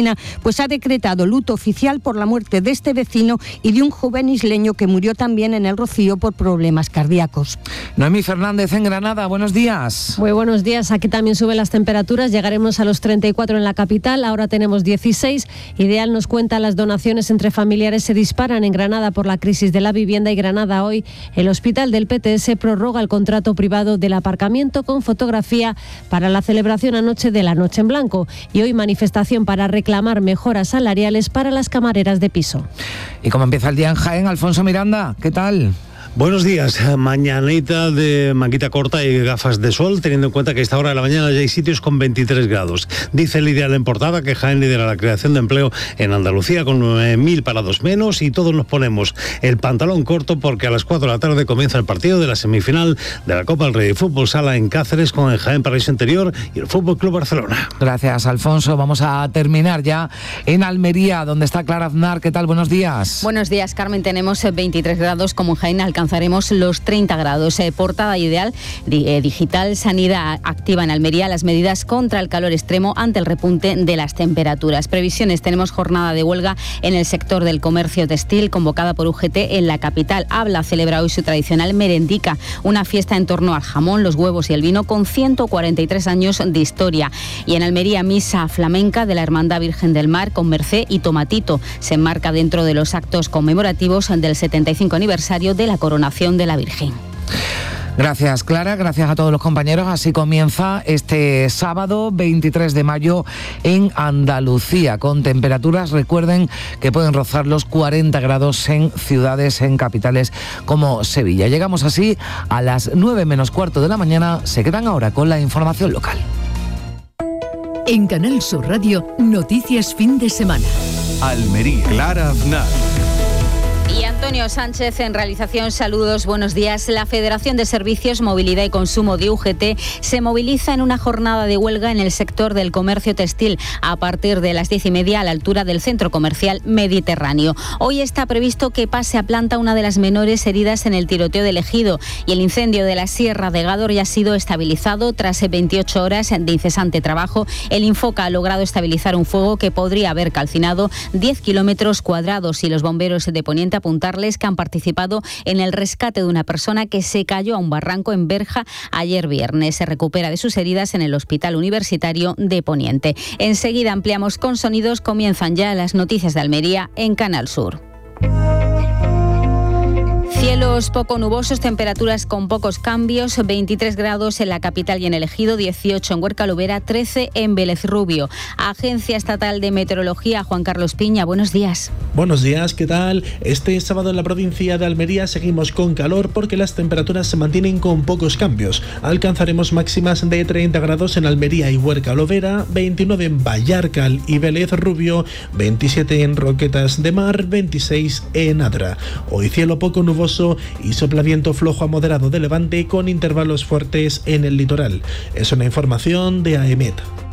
Argentina, pues ha decretado luto oficial por la muerte de este vecino y de un joven isleño que murió también en el Rocío por problemas cardíacos. Noemí Fernández en Granada, buenos días. Muy buenos días, aquí también suben las temperaturas, llegaremos a los treinta y cuatro en la capital, ahora tenemos dieciséis. Ideal nos cuenta las donaciones entre familiares se disparan en Granada por la crisis de la vivienda y Granada hoy el hospital del P T S prorroga el contrato privado del aparcamiento con fotografía para la celebración anoche de la Noche en Blanco y hoy manifestación para reclamar mejoras salariales para las camareras de piso. ¿Y cómo empieza el día en Jaén? Alfonso Miranda, ¿qué tal? Buenos días, mañanita de manguita corta y gafas de sol, teniendo en cuenta que a esta hora de la mañana ya hay sitios con veintitrés grados. Dice el Ideal en portada que Jaén lidera la creación de empleo en Andalucía con nueve mil parados menos y todos nos ponemos el pantalón corto porque a las cuatro de la tarde comienza el partido de la semifinal de la Copa del Rey de Fútbol Sala en Cáceres con el Jaén Paraíso Interior y el Fútbol Club Barcelona. Gracias, Alfonso. Vamos a terminar ya en Almería, donde está Clara Aznar. ¿Qué tal? Buenos días. Buenos días, Carmen. Tenemos veintitrés grados como en Jaén, alcanzaremos los treinta grados. Eh, portada Ideal eh, digital, sanidad activa en Almería las medidas contra el calor extremo ante el repunte de las temperaturas. Previsiones, tenemos jornada de huelga en el sector del comercio textil convocada por U G T en la capital. Habla celebra hoy su tradicional merendica, una fiesta en torno al jamón, los huevos y el vino con ciento cuarenta y tres años de historia. Y en Almería, misa flamenca de la Hermandad Virgen del Mar con Mercé y Tomatito. Se enmarca dentro de los actos conmemorativos del setenta y cinco aniversario de la coronación de la Virgen. Gracias, Clara, gracias a todos los compañeros. Así comienza este sábado veintitrés de mayo en Andalucía, con temperaturas, recuerden, que pueden rozar los cuarenta grados en ciudades, en capitales como Sevilla. Llegamos así a las nueve menos cuarto de la mañana. Se quedan ahora con la información local. En Canal Sur Radio, noticias fin de semana. Almería, Clara Aznar. Y Antonio Sánchez en realización, saludos, buenos días. La Federación de Servicios, Movilidad y Consumo de U G T se moviliza en una jornada de huelga en el sector del comercio textil a partir de las diez y media a la altura del centro comercial Mediterráneo. Hoy está previsto que pase a planta una de las menores heridas en el tiroteo del Ejido y el incendio de la Sierra de Gádor ya ha sido estabilizado tras veintiocho horas de incesante trabajo. El Infoca ha logrado estabilizar un fuego que podría haber calcinado diez kilómetros cuadrados y los bomberos de Poniente apuntarles que han participado en el rescate de una persona que se cayó a un barranco en Berja ayer viernes. Se recupera de sus heridas en el Hospital Universitario de Poniente. Enseguida ampliamos con sonidos. Comienzan ya las noticias de Almería en Canal Sur. Cielos poco nubosos, temperaturas con pocos cambios, veintitrés grados en la capital y en el Ejido, dieciocho en Huerca Lubera, trece en Vélez Rubio. Agencia Estatal de Meteorología, Juan Carlos Piña, buenos días. Buenos días, ¿qué tal? Este sábado en la provincia de Almería seguimos con calor porque las temperaturas se mantienen con pocos cambios. Alcanzaremos máximas de treinta grados en Almería y Huerca Lubera, veintinueve en Vallarcal y Vélez Rubio, veintisiete en Roquetas de Mar, veintiséis en Adra. Hoy cielo poco nuboso y sopla viento flojo a moderado de levante con intervalos fuertes en el litoral. Es una información de AEMET.